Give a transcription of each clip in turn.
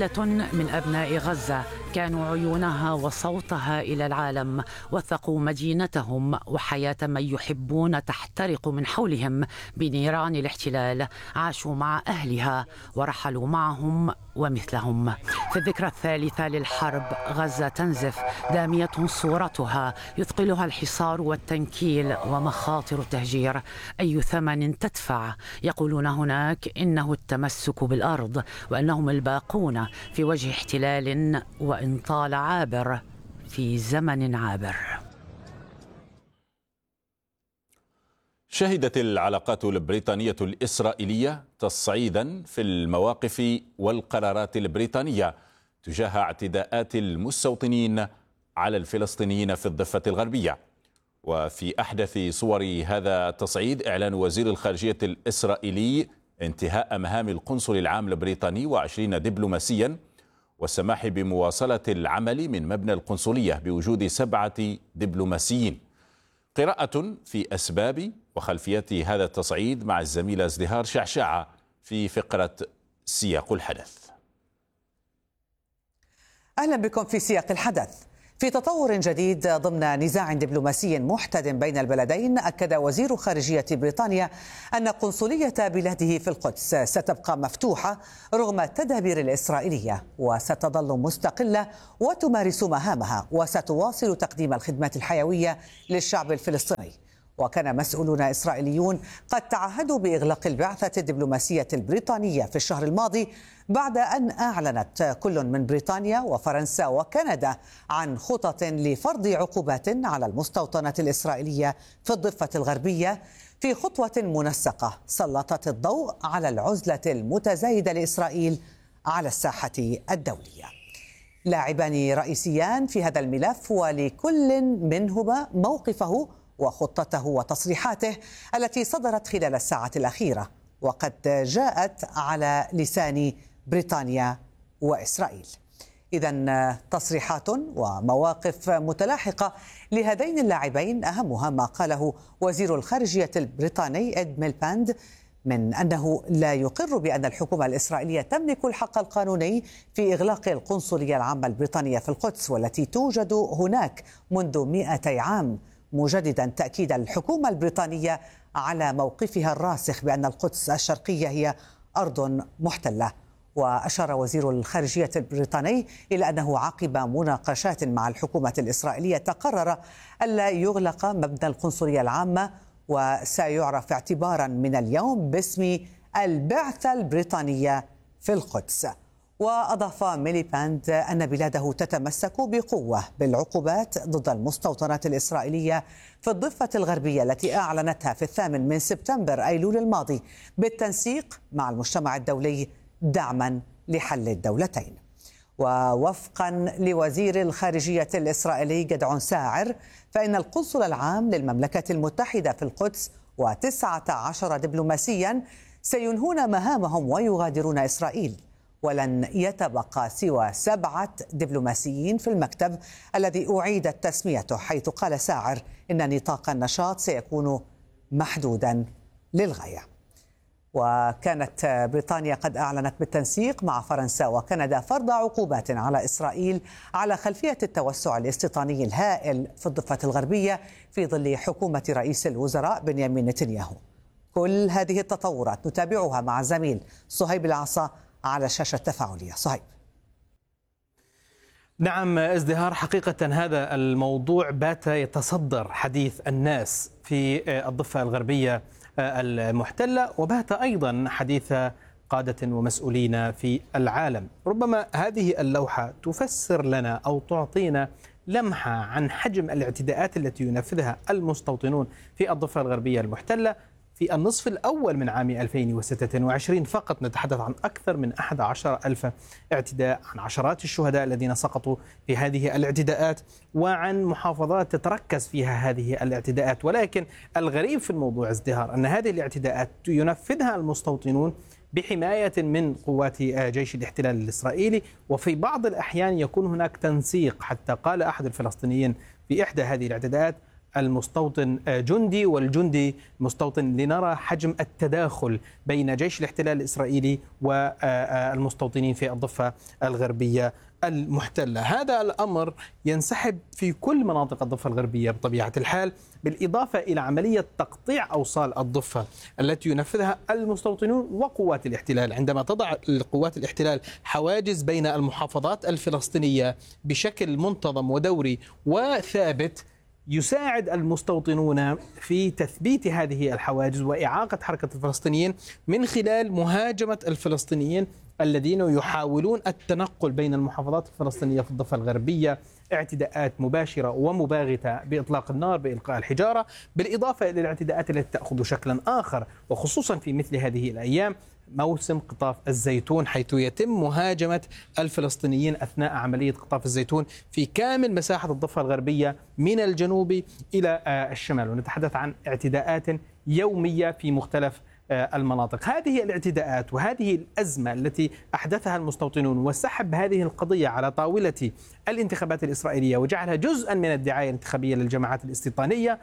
ثلة من أبناء غزة كانوا عيونها وصوتها إلى العالم، وثقوا مدينتهم وحياة من يحبون تحترق من حولهم بنيران الاحتلال، عاشوا مع أهلها ورحلوا معهم ومثلهم. في الذكرى الثالثة للحرب غزة تنزف، دامية صورتها، يثقلها الحصار والتنكيل ومخاطر التهجير. أي ثمن تدفع؟ يقولون هناك إنه التمسك بالأرض، وأنهم الباقون في وجه احتلال وإن طال عابر في زمن عابر. شهدت العلاقات البريطانية الإسرائيلية تصعيدا في المواقف والقرارات البريطانية تجاه اعتداءات المستوطنين على الفلسطينيين في الضفة الغربية. وفي أحدث صور هذا التصعيد إعلان وزير الخارجية الإسرائيلي انتهاء مهام القنصل العام البريطاني و20 دبلوماسيا، والسماح بمواصلة العمل من مبنى القنصلية بوجود 7 دبلوماسيين. قراءة في أسباب وخلفيات هذا التصعيد مع الزميلة ازدهار شعشاعة في فقرة سياق الحدث. أهلا بكم في سياق الحدث. في تطور جديد ضمن نزاع دبلوماسي محتد بين البلدين، أكد وزير خارجية بريطانيا أن قنصلية بلاده في القدس ستبقى مفتوحة رغم التدابير الإسرائيلية، وستظل مستقلة وتمارس مهامها، وستواصل تقديم الخدمات الحيوية للشعب الفلسطيني. وكان مسؤولون إسرائيليون قد تعهدوا بإغلاق البعثة الدبلوماسية البريطانية في الشهر الماضي بعد أن أعلنت كل من بريطانيا وفرنسا وكندا عن خطط لفرض عقوبات على المستوطنات الإسرائيلية في الضفة الغربية، في خطوة منسقة سلطت الضوء على العزلة المتزايدة لإسرائيل على الساحة الدولية. لاعبان رئيسيان في هذا الملف، ولكل منهما موقفه وخطته وتصريحاته التي صدرت خلال الساعة الأخيرة، وقد جاءت على لسان بريطانيا وإسرائيل. إذن تصريحات ومواقف متلاحقة لهذين اللاعبين، أهمها ما قاله وزير الخارجية البريطاني إد ميلباند من أنه لا يقر بأن الحكومة الإسرائيلية تملك الحق القانوني في إغلاق القنصلية العامة البريطانية في القدس، والتي توجد هناك منذ 200 عام، مجددا تأكيد الحكومة البريطانية على موقفها الراسخ بأن القدس الشرقية هي أرض محتلة. وأشار وزير الخارجية البريطاني إلى أنه عقب مناقشات مع الحكومة الإسرائيلية تقرر ألا يغلق مبنى القنصلية العامة، وسيعرف اعتبارا من اليوم باسم البعثة البريطانية في القدس. وأضاف ميليباند أن بلاده تتمسك بقوة بالعقوبات ضد المستوطنات الإسرائيلية في الضفة الغربية التي أعلنتها في 8 سبتمبر أيلول الماضي بالتنسيق مع المجتمع الدولي دعما لحل الدولتين. ووفقا لوزير الخارجية الإسرائيلي جدعون ساعر، فإن القنصل العام للمملكة المتحدة في القدس و19 دبلوماسيا سينهون مهامهم ويغادرون إسرائيل، ولن يتبقى سوى 7 دبلوماسيين في المكتب الذي أعيدت تسميته، حيث قال ساعر إن نطاق النشاط سيكون محدودا للغاية. وكانت بريطانيا قد أعلنت بالتنسيق مع فرنسا وكندا فرض عقوبات على إسرائيل على خلفية التوسع الاستيطاني الهائل في الضفة الغربية في ظل حكومة رئيس الوزراء بنيامين نتنياهو. كل هذه التطورات نتابعها مع زميل صهيب العصا على شاشة تفاعلية. صهيب. نعم ازدهار، حقيقة هذا الموضوع بات يتصدر حديث الناس في الضفة الغربية المحتلة، وبات أيضا حديث قادة ومسؤولين في العالم. ربما هذه اللوحة تفسر لنا أو تعطينا لمحة عن حجم الاعتداءات التي ينفذها المستوطنون في الضفة الغربية المحتلة في النصف الأول من عام 2026 فقط. نتحدث عن أكثر من 11,000 اعتداء، عن عشرات الشهداء الذين سقطوا في هذه الاعتداءات، وعن محافظات تتركز فيها هذه الاعتداءات. ولكن الغريب في الموضوع ازدهار أن هذه الاعتداءات ينفذها المستوطنون بحماية من قوات جيش الاحتلال الإسرائيلي، وفي بعض الأحيان يكون هناك تنسيق. حتى قال أحد الفلسطينيين في إحدى هذه الاعتداءات: المستوطن جندي والجندي مستوطن، لنرى حجم التداخل بين جيش الاحتلال الإسرائيلي والمستوطنين في الضفة الغربية المحتلة. هذا الأمر ينسحب في كل مناطق الضفة الغربية بطبيعة الحال، بالإضافة إلى عملية تقطيع أوصال الضفة التي ينفذها المستوطنون وقوات الاحتلال. عندما تضع قوات الاحتلال حواجز بين المحافظات الفلسطينية بشكل منتظم ودوري وثابت، يساعد المستوطنون في تثبيت هذه الحواجز وإعاقة حركة الفلسطينيين من خلال مهاجمة الفلسطينيين الذين يحاولون التنقل بين المحافظات الفلسطينية في الضفة الغربية، اعتداءات مباشرة ومباغتة بإطلاق النار، بإلقاء الحجارة، بالإضافة إلى الاعتداءات التي تأخذ شكلا آخر، وخصوصا في مثل هذه الأيام موسم قطاف الزيتون، حيث يتم مهاجمة الفلسطينيين أثناء عملية قطاف الزيتون في كامل مساحة الضفة الغربية من الجنوب إلى الشمال، ونتحدث عن اعتداءات يومية في مختلف المناطق. هذه الاعتداءات وهذه الأزمة التي أحدثها المستوطنون وسحب هذه القضية على طاولة الانتخابات الإسرائيلية وجعلها جزءا من الدعاية الانتخابية للجماعات الاستيطانية،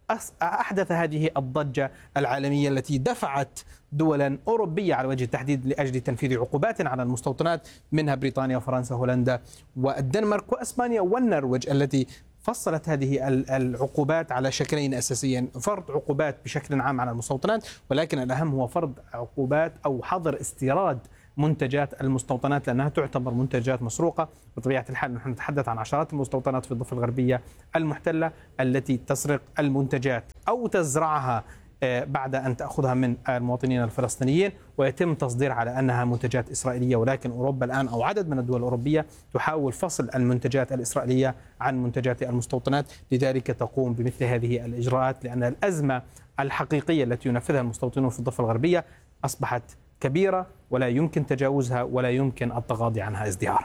أحدث هذه الضجة العالمية التي دفعت دولا أوروبية على وجه التحديد لأجل تنفيذ عقوبات على المستوطنات، منها بريطانيا وفرنسا وهولندا والدنمارك وأسبانيا والنرويج، التي فصلت هذه العقوبات على شكلين أساسيين: فرض عقوبات بشكل عام على المستوطنات، ولكن الأهم هو فرض عقوبات أو حظر استيراد منتجات المستوطنات، لأنها تعتبر منتجات مسروقة. بطبيعة الحال نحن نتحدث عن عشرات المستوطنات في الضفة الغربية المحتلة التي تسرق المنتجات أو تزرعها بعد أن تأخذها من المواطنين الفلسطينيين ويتم تصدير على أنها منتجات إسرائيلية، ولكن أوروبا الآن أو عدد من الدول الأوروبية تحاول فصل المنتجات الإسرائيلية عن منتجات المستوطنات، لذلك تقوم بمثل هذه الإجراءات، لأن الأزمة الحقيقية التي ينفذها المستوطنون في الضفة الغربية أصبحت كبيرة ولا يمكن تجاوزها ولا يمكن التغاضي عنها ازدهار.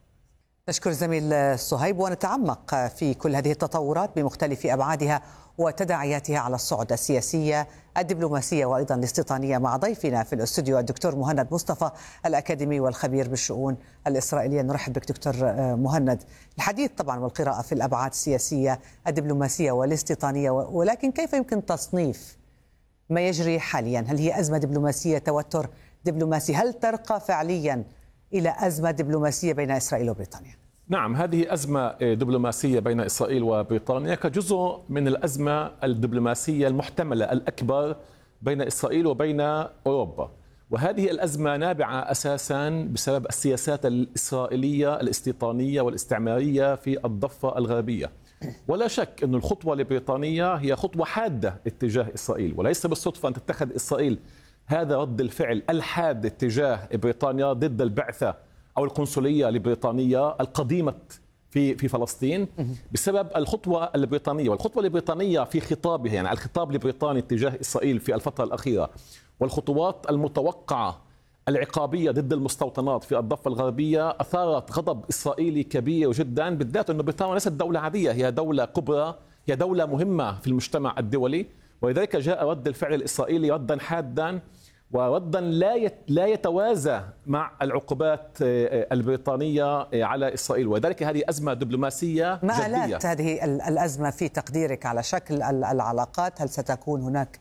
نشكر زميل صهيب، ونتعمق في كل هذه التطورات بمختلف أبعادها وتداعياتها على الصعد السياسية الدبلوماسية وأيضا الاستيطانية مع ضيفنا في الاستوديو الدكتور مهند مصطفى، الأكاديمي والخبير بالشؤون الإسرائيلية. نرحب بك دكتور مهند. الحديث طبعا والقراءة في الأبعاد السياسية الدبلوماسية والاستيطانية، ولكن كيف يمكن تصنيف ما يجري حاليا؟ هل هي أزمة دبلوماسية، توتر دبلوماسي؟ هل ترقى فعليا إلى أزمة دبلوماسية بين إسرائيل وبريطانيا؟ نعم، هذه أزمة دبلوماسية بين إسرائيل وبريطانيا كجزء من الأزمة الدبلوماسية المحتملة الأكبر بين إسرائيل وبين أوروبا، وهذه الأزمة نابعة أساسا بسبب السياسات الإسرائيلية الاستيطانية والاستعمارية في الضفة الغربية. ولا شك أن الخطوة لبريطانيا هي خطوة حادة اتجاه إسرائيل، وليس بالصدفة أن تتخذ إسرائيل هذا رد الفعل الحاد اتجاه بريطانيا ضد البعثة أو القنصلية البريطانية القديمة في فلسطين بسبب الخطوة البريطانية. والخطوة البريطانية في خطابها، يعني الخطاب البريطاني اتجاه إسرائيل في الفترة الأخيرة، والخطوات المتوقعة العقابية ضد المستوطنات في الضفة الغربية أثارت غضب إسرائيلي كبير جدا، بالذات أن بريطانيا ليست دولة عادية، هي دولة كبرى، هي دولة مهمة في المجتمع الدولي، ولذلك جاء رد الفعل الإسرائيلي ردا حادا وردا لا يتوازى مع العقوبات البريطانية على إسرائيل، وذلك هذه أزمة دبلوماسية جدية. ما آلات هذه الأزمة في تقديرك على شكل العلاقات؟ هل ستكون هناك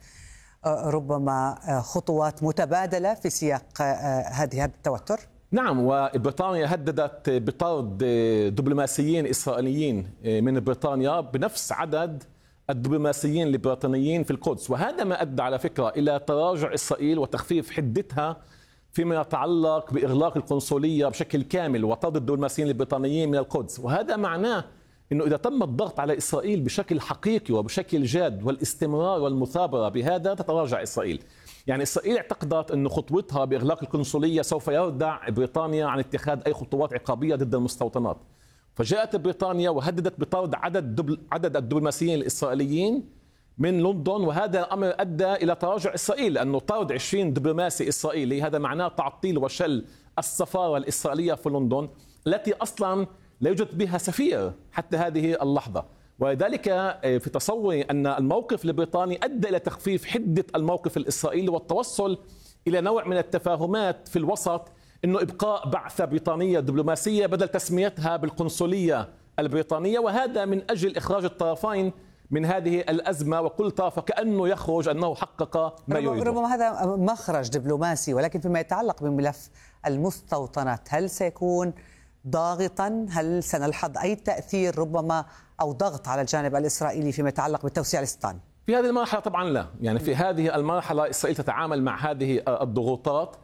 ربما خطوات متبادلة في سياق هذا التوتر؟ نعم، وبريطانيا هددت بطرد دبلوماسيين إسرائيليين من بريطانيا بنفس عدد الدبلوماسيين البريطانيين في القدس، وهذا ما أدى على فكرة إلى تراجع إسرائيل وتخفيف حدتها فيما يتعلق بإغلاق القنصلية بشكل كامل وطرد الدبلوماسيين البريطانيين من القدس. وهذا معناه أنه إذا تم الضغط على إسرائيل بشكل حقيقي وبشكل جاد والاستمرار والمثابرة بهذا، تتراجع إسرائيل. يعني إسرائيل اعتقدت أن خطوتها بإغلاق القنصلية سوف يردع بريطانيا عن اتخاذ أي خطوات عقابية ضد المستوطنات، فجاءت بريطانيا وهددت بطرد عدد الدبلوماسيين الإسرائيليين من لندن، وهذا الأمر أدى إلى تراجع إسرائيل، لأنه طرد 20 دبلوماسي إسرائيلي هذا معناه تعطيل وشل السفارة الإسرائيلية في لندن التي أصلا لا يوجد بها سفير حتى هذه اللحظة. ولذلك في تصوري أن الموقف البريطاني أدى إلى تخفيف حدة الموقف الإسرائيلي والتوصل إلى نوع من التفاهمات في الوسط، إنه إبقاء بعثة بريطانية دبلوماسية بدل تسميتها بالقنصلية البريطانية، وهذا من أجل إخراج الطرفين من هذه الأزمة، وكل طرف كأنه يخرج أنه حقق ما يريد. ربما هذا مخرج دبلوماسي، ولكن فيما يتعلق بملف المستوطنات هل سيكون ضاغطا؟ هل سنلحظ أي تأثير ربما أو ضغط على الجانب الإسرائيلي فيما يتعلق بالتوسيع الاستيطاني؟ في هذه المرحلة طبعا لا، يعني في هذه المرحلة إسرائيل تتعامل مع هذه الضغوطات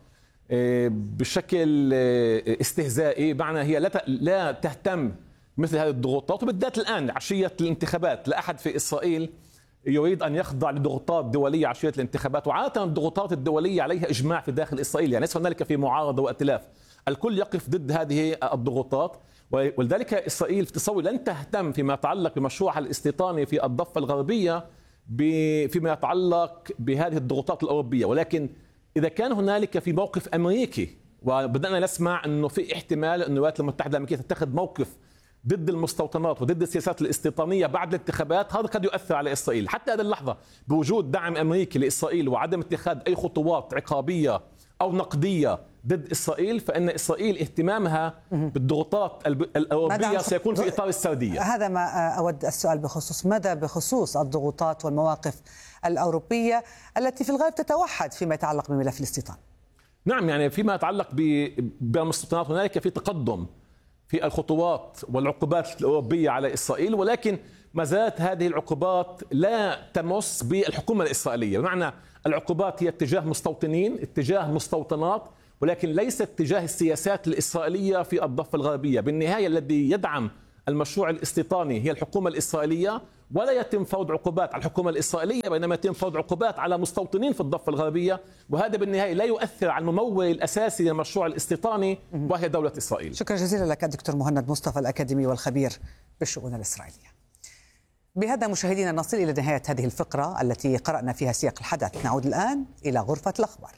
بشكل استهزائي، معنى هي لا تهتم مثل هذه الضغوطات، وبالذات الآن عشية الانتخابات. لا أحد في إسرائيل يريد أن يخضع لضغوطات دولية عشية الانتخابات، وعادة الضغوطات الدولية عليها إجماع في داخل إسرائيل، يعني ليس هنالك في معارضة وائتلاف، الكل يقف ضد هذه الضغوطات. ولذلك إسرائيل في تصور لن تهتم فيما يتعلق بمشروعها الاستيطاني في الضفة الغربية فيما يتعلق بهذه الضغوطات الأوروبية. ولكن إذا كان هنالك في موقف أمريكي، وبدأنا نسمع أنه في احتمال أن الولايات المتحدة الأمريكية تتخذ موقف ضد المستوطنات وضد السياسات الاستيطانية بعد الانتخابات، هذا قد يؤثر على إسرائيل. حتى هذه اللحظة بوجود دعم أمريكي لإسرائيل وعدم اتخاذ أي خطوات عقابية أو نقدية ضد إسرائيل، فإن إسرائيل اهتمامها بالضغوطات الأوروبية سيكون في إطار السردية. هذا ما أود السؤال بخصوص ماذا بخصوص الضغوطات والمواقف الأوروبية التي في الغالب تتوحد فيما يتعلق بملف الاستيطان. نعم، يعني فيما يتعلق بالمستوطنات هنالك في تقدم في الخطوات والعقوبات الأوروبية على إسرائيل، ولكن ما زالت هذه العقوبات لا تمس بالحكومة الإسرائيلية. بمعنى العقوبات هي اتجاه مستوطنين، اتجاه مستوطنات، ولكن ليست اتجاه السياسات الإسرائيلية في الضفة الغربية. بالنهاية الذي يدعم المشروع الاستيطاني هي الحكومة الإسرائيلية، ولا يتم فرض عقوبات على الحكومة الإسرائيلية، بينما يتم فرض عقوبات على مستوطنين في الضفة الغربية، وهذا بالنهاية لا يؤثر على الممول الأساسي للمشروع الاستيطاني وهي دولة إسرائيل. شكرا جزيلا لك الدكتور مهند مصطفى الأكاديمي والخبير بالشؤون الإسرائيلية. بهذا مشاهدينا نصل إلى نهاية هذه الفقرة التي قرأنا فيها سياق الحدث. نعود الآن إلى غرفة الأخبار.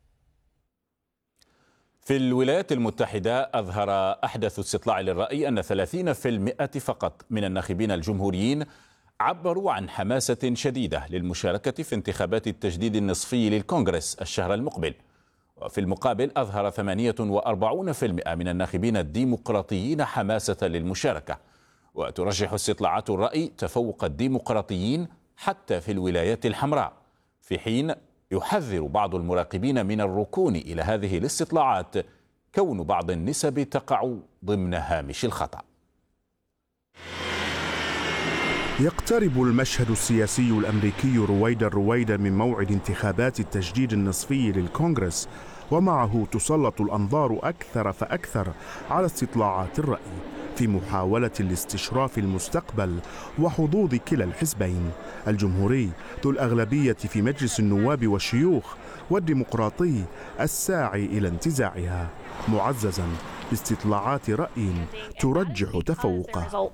في الولايات المتحدة أظهر أحدث استطلاع للرأي أن 30% فقط من الناخبين الجمهوريين عبروا عن حماسة شديدة للمشاركة في انتخابات التجديد النصفي للكونغرس الشهر المقبل. وفي المقابل أظهر 48% من الناخبين الديمقراطيين حماسة للمشاركة. وترجح استطلاعات الرأي تفوق الديمقراطيين حتى في الولايات الحمراء، في حين يحذر بعض المراقبين من الركون إلى هذه الاستطلاعات كون بعض النسب تقع ضمن هامش الخطأ. يقترب المشهد السياسي الأمريكي رويدا من موعد انتخابات التجديد النصفي للكونغرس، ومعه تسلط الأنظار أكثر فأكثر على استطلاعات الرأي في محاولة لاستشراف المستقبل وحظوظ كلا الحزبين، الجمهوري ذو الأغلبية في مجلس النواب والشيوخ، والديمقراطي الساعي إلى انتزاعها، معززا باستطلاعات رأي ترجح تفوقه.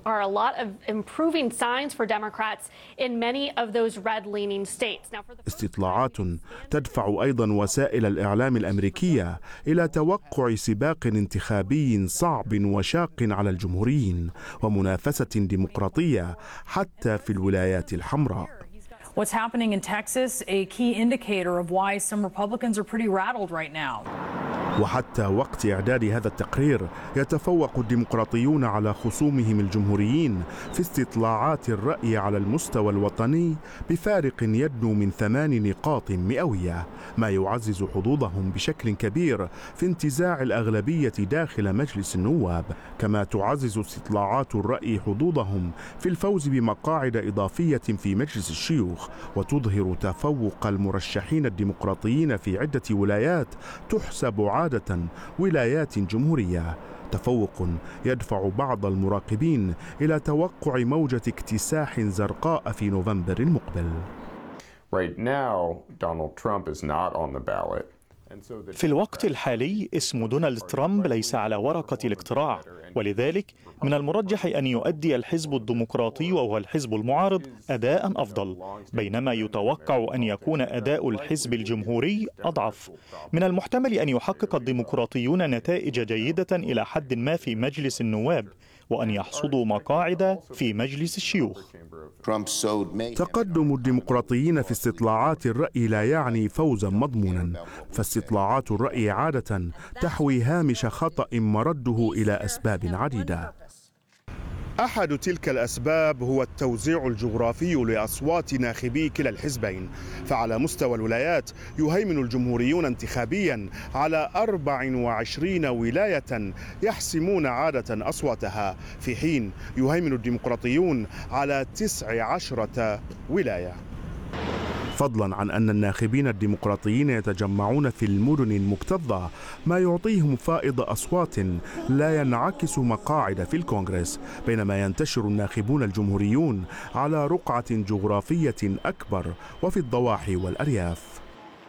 استطلاعات تدفع أيضا وسائل الإعلام الأمريكية إلى توقع سباق انتخابي صعب وشاق على الجمهوريين ومنافسة ديمقراطية حتى في الولايات الحمراء. What's happening in Texas, a key indicator of why some Republicans are pretty rattled right now. وحتى وقت إعداد هذا التقرير يتفوق الديمقراطيون على خصومهم الجمهوريين في استطلاعات الرأي على المستوى الوطني بفارق يدنو من 8 نقاط مئوية، ما يعزز حظوظهم بشكل كبير في انتزاع الأغلبية داخل مجلس النواب، كما تعزز استطلاعات الرأي حظوظهم في الفوز بمقاعد إضافية في مجلس الشيوخ، وتظهر تفوق المرشحين الديمقراطيين في عدة ولايات تحسب عادة ولايات جمهورية، تفوق يدفع بعض المراقبين إلى توقع موجة اكتساح زرقاء في نوفمبر المقبل. Right now, Donald Trump is not on the ballot. في الوقت الحالي اسم دونالد ترامب ليس على ورقة الاقتراع، ولذلك من المرجح أن يؤدي الحزب الديمقراطي وهو الحزب المعارض أداء أفضل، بينما يتوقع أن يكون أداء الحزب الجمهوري أضعف. من المحتمل أن يحقق الديمقراطيون نتائج جيدة إلى حد ما في مجلس النواب، وأن يحصدوا مقاعد في مجلس الشيوخ. تقدم الديمقراطيين في استطلاعات الرأي لا يعني فوزا مضمونا، فاستطلاعات الرأي عادة تحوي هامش خطأ مرده إلى أسباب عديدة. أحد تلك الأسباب هو التوزيع الجغرافي لأصوات ناخبي كلا الحزبين، فعلى مستوى الولايات يهيمن الجمهوريون انتخابيا على 24 ولاية يحسمون عادة أصواتها، في حين يهيمن الديمقراطيون على 19 ولاية. فضلا عن أن الناخبين الديمقراطيين يتجمعون في المدن المكتظة، ما يعطيهم فائض أصوات لا ينعكس مقاعد في الكونغرس، بينما ينتشر الناخبون الجمهوريون على رقعة جغرافية أكبر وفي الضواحي والأرياف.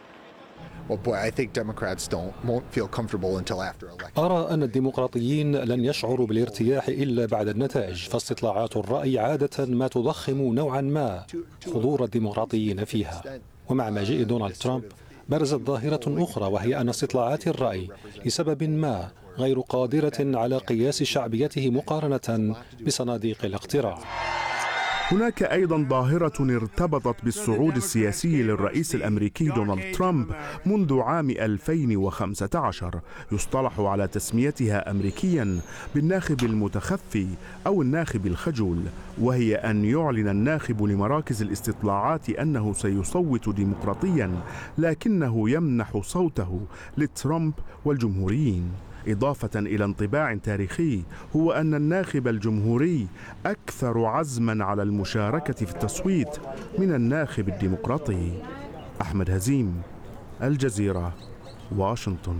أرى أن الديمقراطيين لن يشعروا بالارتياح إلا بعد النتائج، فاستطلاعات الرأي عادة ما تضخم نوعا ما حضور الديمقراطيين فيها. ومع مجيء دونالد ترامب برزت ظاهرة أخرى، وهي أن استطلاعات الرأي لسبب ما غير قادرة على قياس شعبيته مقارنة بصناديق الاقتراع. هناك أيضا ظاهرة ارتبطت بالصعود السياسي للرئيس الأمريكي دونالد ترامب منذ عام 2015، يصطلح على تسميتها أمريكيا بالناخب المتخفي أو الناخب الخجول، وهي أن يعلن الناخب لمراكز الاستطلاعات أنه سيصوت ديمقراطيا لكنه يمنح صوته لترامب والجمهوريين، إضافة إلى انطباع تاريخي هو أن الناخب الجمهوري أكثر عزما على المشاركة في التصويت من الناخب الديمقراطي. أحمد هزيم، الجزيرة، واشنطن.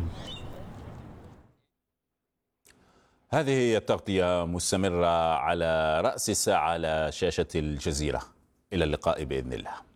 هذه هي التغطية مستمرة على رأس الساعة على شاشة الجزيرة. إلى اللقاء بإذن الله.